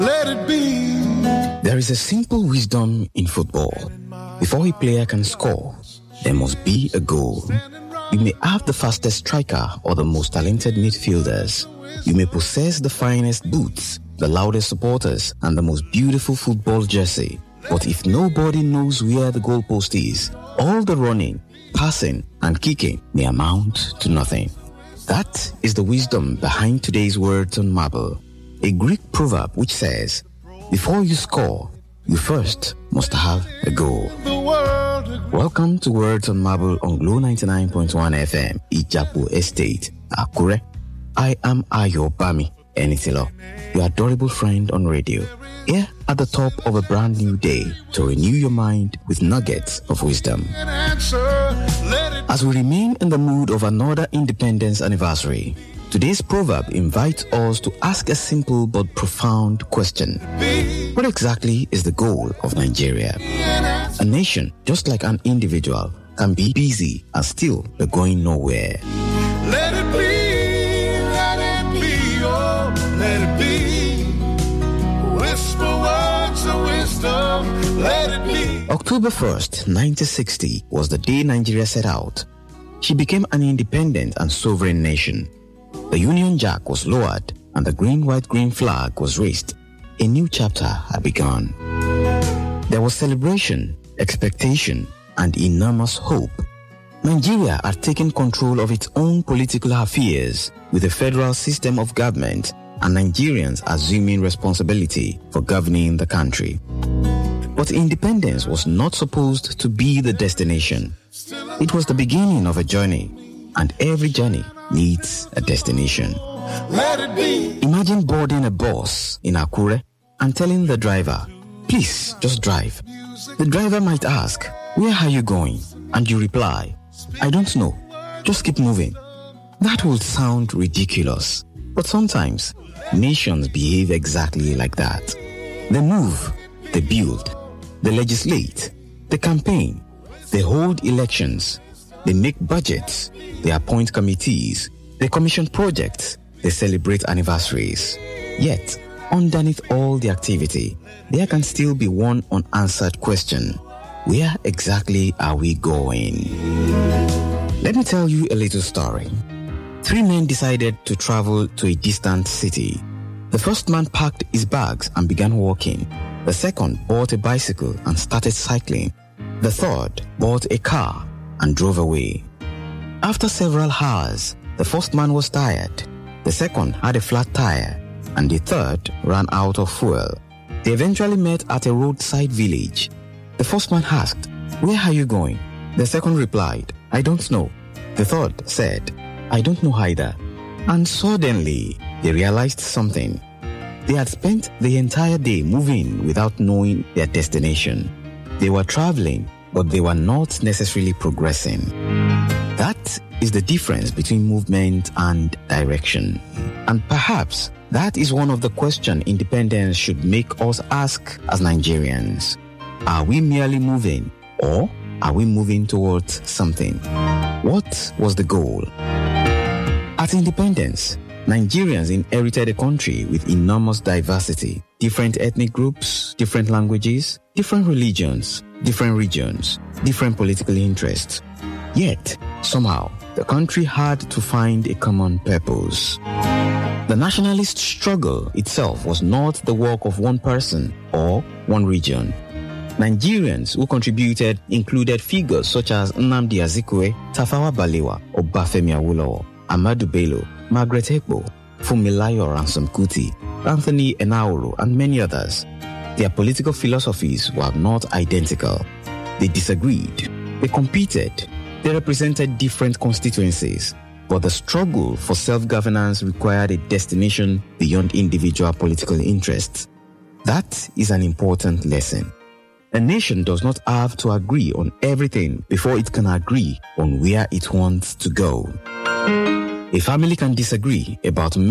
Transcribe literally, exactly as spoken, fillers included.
Let it be. There is a simple wisdom in football. Before a player can score, there must be a goal. You may have the fastest striker or the most talented midfielders. You may possess the finest boots, the loudest supporters, and the most beautiful football jersey. But if nobody knows where the goalpost is, all the running, passing, and kicking may amount to nothing. That is the wisdom behind today's Words on Marble, a Greek proverb which says, before you score, you first must have a goal. Welcome to Words on Marble on Glow ninety-nine point one F M, Ijapu Estate, Akure. I am Ayo Bami Enitilo, your adorable friend on radio, here at the top of a brand new day to renew your mind with nuggets of wisdom. As we remain in the mood of another independence anniversary, today's proverb invites us to ask a simple but profound question. What exactly is the goal of Nigeria? A nation, just like an individual, can be busy and still be going nowhere. Let it be, let it be, oh, let it be. Whisper words of wisdom, let it be. October first, nineteen sixty was the day Nigeria set out. She became an independent and sovereign nation. The Union Jack was lowered and the green-white-green flag was raised. A new chapter had begun. There was celebration, expectation, and enormous hope. Nigeria had taken control of its own political affairs with a federal system of government and Nigerians assuming responsibility for governing the country. But independence was not supposed to be the destination. It was the beginning of a journey, and every journey needs a destination. Let it be. Imagine boarding a bus in Akure and telling the driver, please just drive. The driver might ask, where are you going? And you reply, I don't know, just keep moving. That would sound ridiculous, but sometimes nations behave exactly like that. They move, they build, they legislate, they campaign, they hold elections, they make budgets, they appoint committees, they commission projects, they celebrate anniversaries. Yet, underneath all the activity, there can still be one unanswered question. Where exactly are we going? Let me tell you a little story. Three men decided to travel to a distant city. The first man packed his bags and began walking. The second bought a bicycle and started cycling. The third bought a car and drove away. After several hours, the first man was tired. The second had a flat tire, and the third ran out of fuel. They eventually met at a roadside village. The first man asked, where are you going? The second replied, I don't know. The third said, I don't know either. And suddenly, they realized something. They had spent the entire day moving without knowing their destination. They were traveling, but they were not necessarily progressing. That is the difference between movement and direction. And perhaps that is one of the questions independence should make us ask as Nigerians. Are we merely moving, or are we moving towards something? What was the goal? At independence, Nigerians inherited a country with enormous diversity, different ethnic groups, different languages, different religions, different regions, different political interests. Yet, somehow, the country had to find a common purpose. The nationalist struggle itself was not the work of one person or one region. Nigerians who contributed included figures such as Nnamdi Azikiwe, Tafawa Balewa, Obafemi Awolowo, Ahmadu Bello, Margaret Ekpo, Funmilayo Ransome Kuti, Anthony Enahoro, and many others. Their political philosophies were not identical. They disagreed. They competed. They represented different constituencies. But the struggle for self-governance required a destination beyond individual political interests. That is an important lesson. A nation does not have to agree on everything before it can agree on where it wants to go. A family can disagree about